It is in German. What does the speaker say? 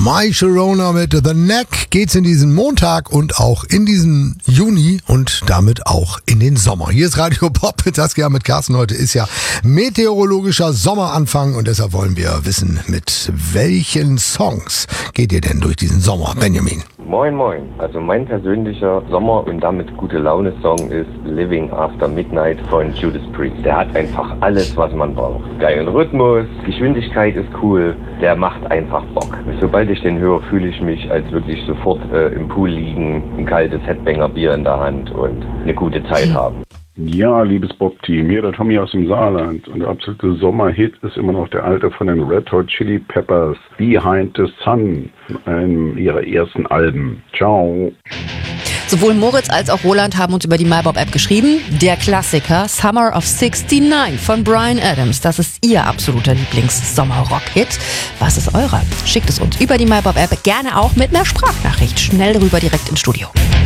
My Sharona mit The Neck geht's in diesen Montag und auch in diesen Juni und damit auch in den Sommer. Hier ist Radio Pop mit Saskia, mit Carsten. Heute ist ja meteorologischer Sommeranfang und deshalb wollen wir wissen, mit welchen Songs geht ihr denn durch diesen Sommer, Benjamin? Moin moin, also mein persönlicher Sommer- und damit gute Laune-Song ist Living After Midnight von Judas Priest. Der hat einfach alles, was man braucht. Geilen Rhythmus, Geschwindigkeit ist cool, der macht einfach Bock. Sobald ich den höre, fühle ich mich als wirklich sofort im Pool liegen, ein kaltes Headbanger-Bier in der Hand und eine gute Zeit haben. Ja, liebes Bob-Team, hier der Tommy aus dem Saarland und der absolute Sommerhit ist immer noch der alte von den Red Hot Chili Peppers, Behind the Sun, einem ihrer ersten Alben. Ciao. Sowohl Moritz als auch Roland haben uns über die MyBob-App geschrieben. Der Klassiker Summer of 69 von Bryan Adams. Das ist ihr absoluter Lieblings-Sommer-Rock-Hit. Was ist eurer? Schickt es uns über die MyBob-App, gerne auch mit einer Sprachnachricht. Schnell rüber direkt ins Studio.